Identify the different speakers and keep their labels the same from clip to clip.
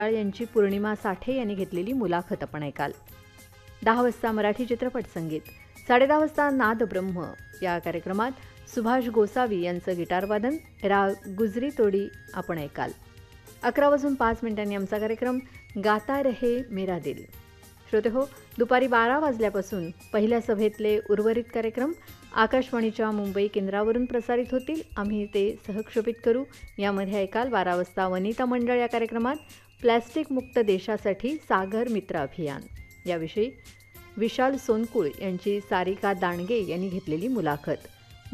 Speaker 1: यांची पौर्णिमा साठे यांनी घेतलेली मुलाखत आपण ऐकाल. 10 वाजता मराठी चित्रपट संगीत. 10:30 वाजता नादब्रह्म या कार्यक्रमात सुभाष गोसावी यांचं गिटारवादन, राग गुजरी तोडी आपण ऐकाल. 11:05 आमचा कार्यक्रम गाता रहे मेरा दिल. श्रोते हो, दुपारी 12 वाजल्यापासून पहिल्या सभेतले उर्वरित कार्यक्रम आकाशवाणीच्या मुंबई केंद्रावरून प्रसारित होतील. आम्ही ते सहक्षेपित करू. यामध्ये ऐकाल 12 वाजता वनिता मंडळ या कार्यक्रमात प्लॅस्टिक मुक्त देशासाठी सागर मित्र अभियान याविषयी विशाल सोनकुळ यांची सारिका दांडगे यांनी घेतलेली मुलाखत.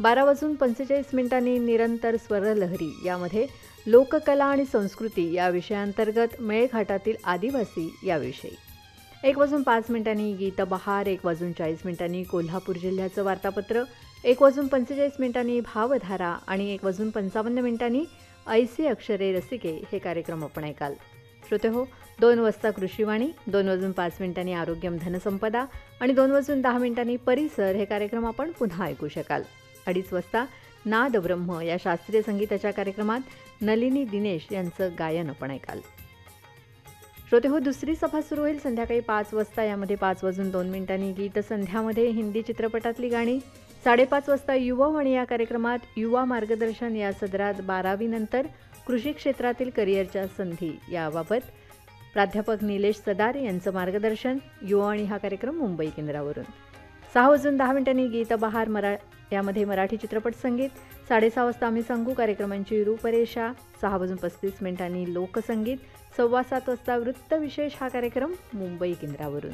Speaker 1: 12:45 निरंतर स्वरलहरी यामध्ये लोककला आणि संस्कृती या विषयांतर्गत मेळघाटातील आदिवासी याविषयी. 1:05 गीतबहार. 1:40 कोल्हापूर जिल्ह्याचं वार्तापत्र. 1:45 भावधारा आणि 1:55 ऐसी अक्षरे रसिके हे कार्यक्रम आपण ऐकाल. श्रोते हो, 2 वाजता कृषीवाणी. 2:05 आरोग्यम धनसंपदा आणि 2:10 परिसर हे कार्यक्रम आपण पुन्हा ऐकू शकाल. 2:30 वाजता नादब्रह्म या शास्त्रीय संगीताच्या कार्यक्रमात नलिनी दिनेश यांचं गायन आपण ऐकाल. श्रोते हो, दुसरी सभा सुरू होईल संध्याकाळी 5 वाजता. यामध्ये 5:02 गीतसंध्यामध्ये हिंदी चित्रपटातली गाणी. 5:30 वाजता युवावाणी या कार्यक्रमात युवा मार्गदर्शन या सदरात 12वी नंतर कृषी क्षेत्रातील करिअरच्या संधी याबाबत प्राध्यापक निलेश सदार यांचं मार्गदर्शन. युवावाणी हा कार्यक्रम मुंबई केंद्रावरून. 6:10 गीतबहार यामध्ये मराठी चित्रपट संगीत. 6:30 वाजता आम्ही सांगू कार्यक्रमांची रूपरेषा. 6:35 लोकसंगीत. 7:15 वाजता वृत्तविशेष हा कार्यक्रम मुंबई केंद्रावरून.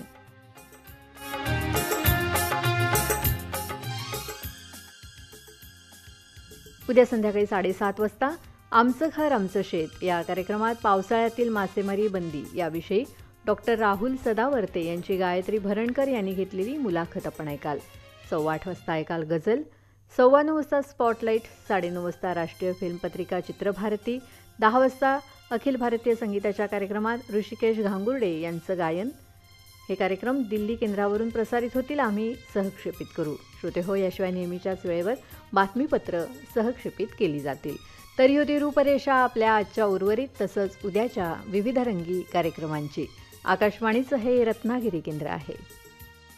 Speaker 1: उद्या संध्याकाळी 7:30 वाजता आमचं घर आमचं शेत या कार्यक्रमात पावसाळ्यातील मासेमारी बंदी याविषयी डॉक्टर राहुल सदावर्ते यांची गायत्री भरणकर यांनी घेतलेली मुलाखत आपण ऐकाल. 8:15 वाजता ऐकाल गझल. 9:15 वाजता स्पॉटलाईट. 9:30 वाजता राष्ट्रीय फिल्म पत्रिका चित्रभारती. 10 वाजता अखिल भारतीय संगीताच्या कार्यक्रमात ऋषिकेश घांगुर्डे यांचं गायन. हे कार्यक्रम दिल्ली केंद्रावरून प्रसारित होतील. आम्ही सहक्षेपित करू. श्रोते हो, याशिवाय नेहमीच्याच वेळेवर बातमीपत्र सहक्षेपित केली जातील. तरी होती रूपरेषा आपल्या आजच्या उर्वरित तसंच उद्याच्या विविध रंगी कार्यक्रमांची. आकाशवाणीचं हे रत्नागिरी केंद्र आहे.